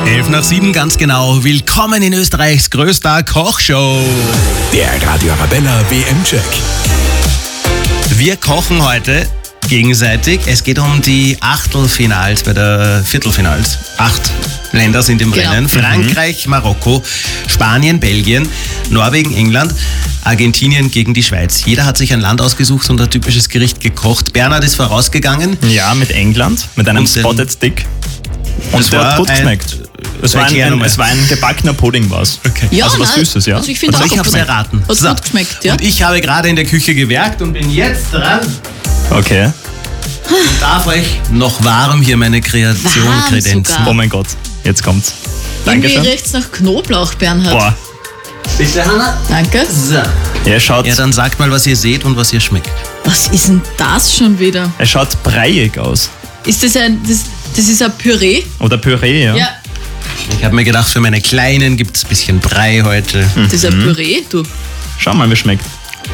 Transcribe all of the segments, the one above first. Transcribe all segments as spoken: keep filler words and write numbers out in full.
Elf nach sieben ganz genau. Willkommen in Österreichs größter Kochshow. Der Radio Arabella W M-Check. Wir kochen heute gegenseitig. Es geht um die Achtelfinals bei der Viertelfinals. Acht Länder sind im Genau. Rennen. Frankreich, Marokko, Spanien, Belgien, Norwegen, England, Argentinien gegen die Schweiz. Jeder hat sich ein Land ausgesucht und ein typisches Gericht gekocht. Bernhard ist vorausgegangen. Ja, mit England, mit einem Und den- Spotted Stick. Und Das der war hat gut ein- geschmeckt. Es war ein, Erklär ein, nochmal. es war ein gebackener Pudding was. Okay. Ja, Also was nein, Süßes, ja? Also ich finde Also auch, Ich habe es gut. erraten. Hat gut geschmeckt, ja. Und ich habe gerade in der Küche gewerkt und bin jetzt dran Okay. und darf euch noch warm hier meine Kreation Warm kredenzen. sogar. Oh mein Gott, jetzt kommt's. Irgendwie Dankeschön. riecht's nach Knoblauch, Bernhard. Boah, Bitte, Hanna? Danke. So. er schaut, Ja, dann sagt mal, was ihr seht und was ihr schmeckt. Was ist denn das schon wieder? er schaut breiig aus. Ist das ein, das, das ist ein Püree? Oder Püree, ja. Ja, Ich habe mir gedacht, für meine Kleinen gibt es ein bisschen Brei heute. das ist ein Püree, du. Schau mal, wie schmeckt.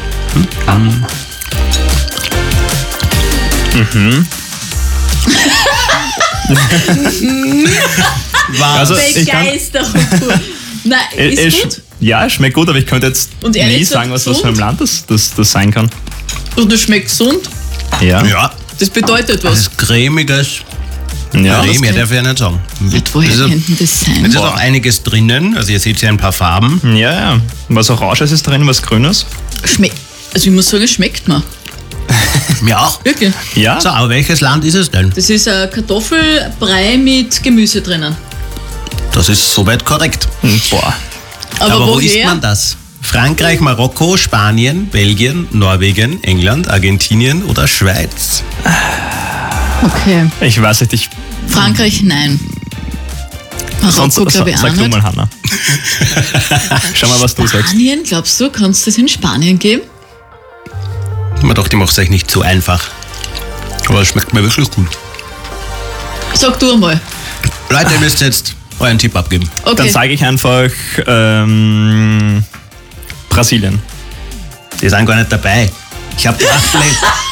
War Also, ich kann- Begeisterung pur. Nein, Er- er ist sch- gut. Ja, es schmeckt gut, aber ich könnte jetzt Und er nie ist so sagen, was, was für ein gesund? Land das, das, das sein kann. Und es schmeckt gesund. Ja. ja, Das bedeutet das was. ist cremiges. Ja. Creme, mehr kann- darf ich ja nicht sagen. Und woher Es ist- könnte das Es sein? ist auch einiges drinnen, also ihr seht hier ein paar Farben. Ja, ja. Was Oranges ist drin, was Grünes. Schmeckt. Also ich muss sagen, es schmeckt mir. Mir auch. Wirklich. Ja. So, aber welches Land ist es denn? Das ist ein Kartoffelbrei mit Gemüse drinnen. Das ist soweit korrekt. Hm, Boah. Aber, Aber wo woher? isst man das? Frankreich, Marokko, Spanien, Belgien, Norwegen, England, Argentinien oder Schweiz? Okay. Ich weiß nicht, ich. Frankreich, nein. Sonst, Marokko, glaube ich, sag auch du nicht. mal, Hanna. Schau mal, was du sagst. Spanien, glaubst du, kannst du das in Spanien geben? Man dachte, ich mache es euch nicht zu einfach. Aber es schmeckt mir wirklich gut. Sag du einmal. Leute, ihr müsst jetzt euren Tipp abgeben. Okay. Dann sage ich einfach ähm, Brasilien. Die sind gar nicht dabei. Ich habe acht, Lä-